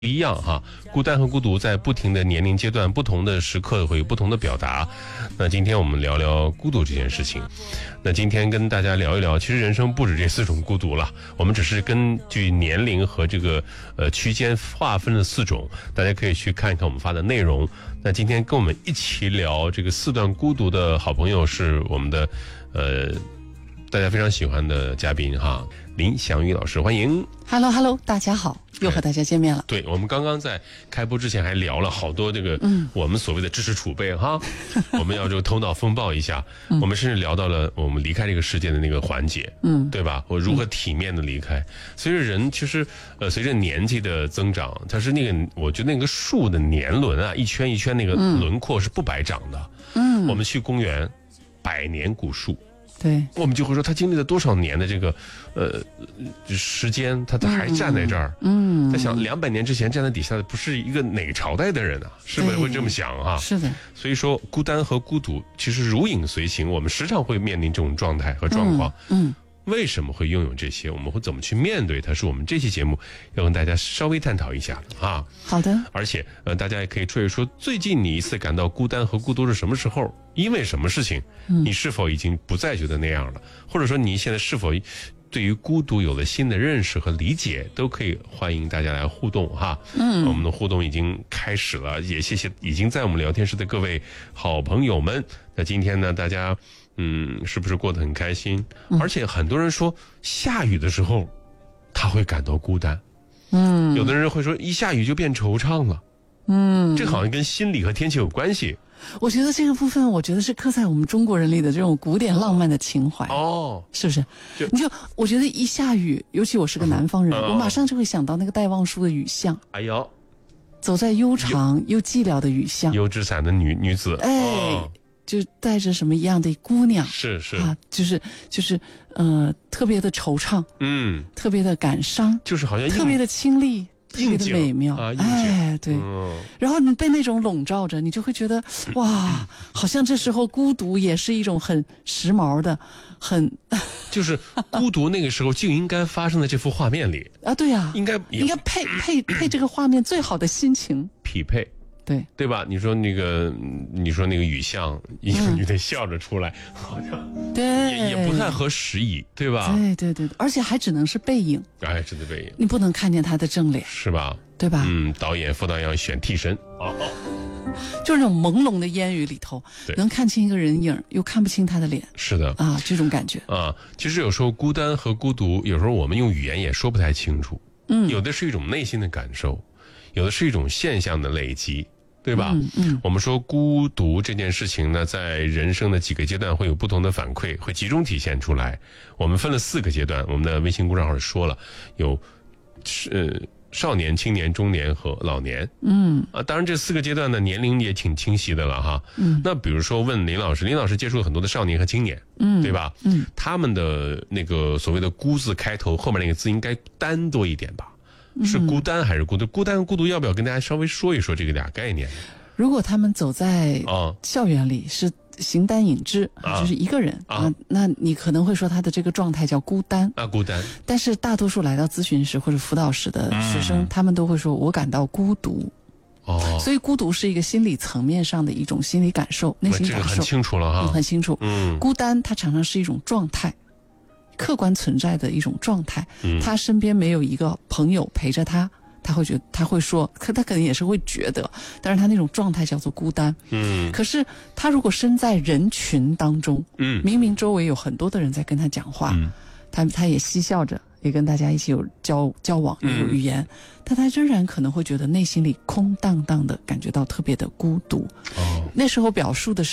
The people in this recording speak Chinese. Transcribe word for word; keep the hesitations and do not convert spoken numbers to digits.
一样哈，孤单和孤独在不停的年龄阶段、不同的时刻会有不同的表达。那今天我们聊聊孤独这件事情。那今天跟大家聊一聊，其实人生不止这四种孤独了，我们只是根据年龄和这个呃区间划分了四种，大家可以去看一看我们发的内容。那今天跟我们一起聊这个四段孤独的好朋友是我们的呃大家非常喜欢的嘉宾哈，林翔宇老师，欢迎。 Hello Hello， 大家好，又和大家见面了。 对，我们刚刚在开播之前还聊了好多这个，嗯，我们所谓的知识储备哈，我们要这个头脑风暴一下，嗯、我们甚至聊到了我们离开这个世界的那个环节，嗯，对吧？我如何体面的离开？嗯、随着人其实呃随着年纪的增长，它是那个我觉得那个树的年轮啊，一圈一圈那个轮廓是不白长的，嗯，我们去公园，百年古树。 对， 我们就会说他经历了多少年的这个呃时间，他他还站在这儿。嗯，他想两百年之前站在底下的不是一个哪个朝代的人啊，是不是会这么想啊？ 是的。所以说孤单和孤独其实如影随形，我们时常会面临这种状态和状况。嗯。嗯，为什么会拥有这些？我们会怎么去面对它？是我们这期节目要跟大家稍微探讨一下的啊。 好的。而且呃，大家也可以说一说，最近你一次感到孤单和孤独是什么时候？因为什么事情？嗯、你是否已经不再觉得那样了？或者说你现在是否对于孤独有了新的认识和理解？都可以欢迎大家来互动哈。嗯，我们的互动已经开始了，也谢谢已经在我们聊天室的各位好朋友们。那今天呢，大家。嗯，是不是过得很开心？而且很多人说下雨的时候他会感到孤单，嗯，有的人会说一下雨就变惆怅了，嗯，这好像跟心理和天气有关系。 我觉得这个部分，我觉得是刻在我们中国人里的这种古典浪漫的情怀哦，是不是？就你就我觉得一下雨，尤其我是个南方人，嗯、我马上就会想到那个戴望舒的雨巷。哎呦，走在悠长又寂寥的雨巷， 油纸伞的女女子， 哎。哦，就带着什么一样的姑娘， 是是啊，就是就是呃，特别的惆怅，嗯，特别的感伤， 就是好像特别的清丽，特别的美妙啊，哎，对，嗯、然后你被那种笼罩着，你就会觉得哇，好像这时候孤独也是一种很时髦的，很就是孤独那个时候就应该发生在这幅画面里啊，对呀、啊， 应该应该配配配这个画面最好的心情匹配。 对对吧？你说那个，你说那个雨巷，一个女的笑着出来，嗯、好像对也也不太合时宜，对吧？ 对对对，而且还只能是背影， 哎，只能背影， 你不能看见她的正脸， 是吧？ 对吧？ 嗯，导演副导演要选替身，哦， 就是那种朦胧的烟雨里头，能看清一个人影，又看不清他的脸， 是的啊，这种感觉啊。其实有时候孤单和孤独，有时候我们用语言也说不太清楚，嗯，有的是一种内心的感受，有的是一种现象的累积。对吧？嗯嗯，我们说孤独这件事情呢，在人生的几个阶段会有不同的反馈，会集中体现出来。我们分了四个阶段，我们的微信公众号说了，有呃少年、青年、中年和老年。嗯啊，当然这四个阶段的年龄也挺清晰的了哈。嗯，那比如说问林老师，林老师接触了很多的少年和青年，嗯，对吧？嗯，他们的那个所谓的孤字开头，后面那个字应该单多一点吧？是孤单还是孤独？孤单孤独要不要跟大家稍微说一说这个俩概念？ 如果他们走在校园里是形单影只，啊、就是一个人 啊, 啊，那你可能会说他的这个状态叫孤单啊，孤单。 但是大多数来到咨询室或者辅导室的学生，嗯、他们都会说我感到孤独。哦，所以孤独是一个心理层面上的一种心理感受，内心感受。 这个很清楚了哈， 嗯、很清楚。嗯，孤单它常常是一种状态。客观存在的一种状态，嗯、他身边没有一个朋友陪着他，他会觉得他会说，可他可能也是会觉得，但是他那种状态叫做孤单。嗯，可是他如果身在人群当中，嗯，明明周围有很多的人在跟他讲话，嗯、他他也嬉笑着，也跟大家一起有交交往，有语言，嗯、但他仍然可能会觉得内心里空荡荡的，感觉到特别的孤独。哦，那时候表述的是。